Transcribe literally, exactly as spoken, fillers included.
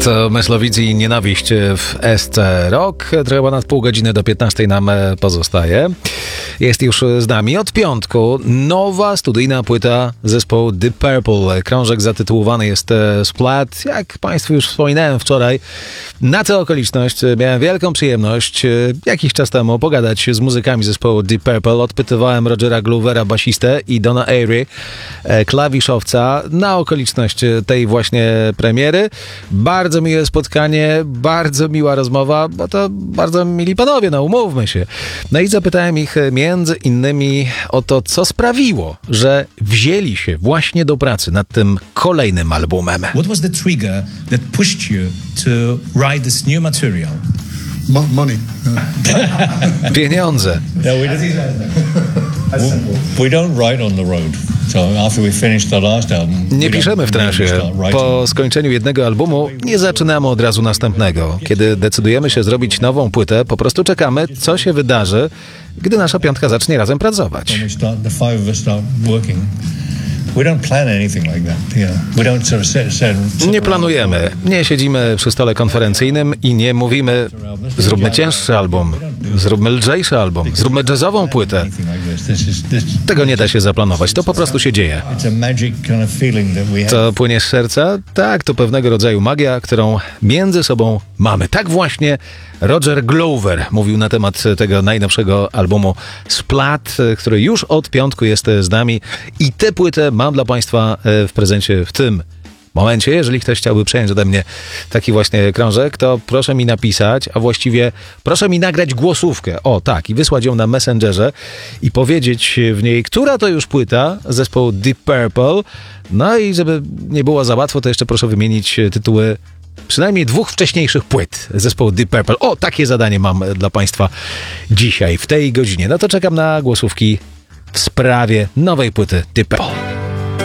To Myslowice i Nienawiść w S C Rock. Trochę ponad pół godziny do piętnastej nam pozostaje. Jest już z nami od piątku nowa studyjna płyta zespołu Deep Purple. Krążek zatytułowany jest Splat. Jak Państwu już wspominałem wczoraj, na tę okoliczność miałem wielką przyjemność jakiś czas temu pogadać z muzykami zespołu Deep Purple. Odpytywałem Rogera Gloovera, basistę, i Dona Airy, klawiszowca, na okoliczność tej właśnie premiery. Bardzo miłe spotkanie, bardzo miła rozmowa, bo to bardzo mili panowie, no umówmy się. No i zapytałem ich między innymi o to, co sprawiło, że wzięli się właśnie do pracy nad tym kolejnym albumem. What was the trigger that pushed you to write this new material? Mo- money. Pieniądze. No, we, we don't write on the road. So after we finished the last album, Nie piszemy w transie. Po skończeniu jednego albumu nie zaczynamy od razu następnego. Kiedy decydujemy się zrobić nową płytę, po prostu czekamy, co się wydarzy, gdy nasza piątka zacznie razem pracować. When we start, the five of us start working. We don't plan anything like that. Yeah. We don't sort of set, set, set Nie planujemy, nie siedzimy przy stole konferencyjnym i nie mówimy: zróbmy cięższy album, zróbmy lżejszy album, zróbmy jazzową płytę. Tego nie da się zaplanować, to po prostu się dzieje. To płynie z serca? Tak, to pewnego rodzaju magia, którą między sobą mamy. Tak właśnie Roger Glover mówił na temat tego najnowszego albumu Splat, który już od piątku jest z nami, i tę płytę mam dla Państwa w prezencie w tym momencie. Jeżeli ktoś chciałby przejąć ode mnie taki właśnie krążek, to proszę mi napisać, a właściwie proszę mi nagrać głosówkę. O tak, i wysłać ją na Messengerze i powiedzieć w niej, która to już płyta zespołu Deep Purple. No i żeby nie było za łatwo, to jeszcze proszę wymienić tytuły przynajmniej dwóch wcześniejszych płyt zespołu Deep Purple. O, takie zadanie mam dla Państwa dzisiaj, w tej godzinie. No to czekam na głosówki w sprawie nowej płyty Deep Purple.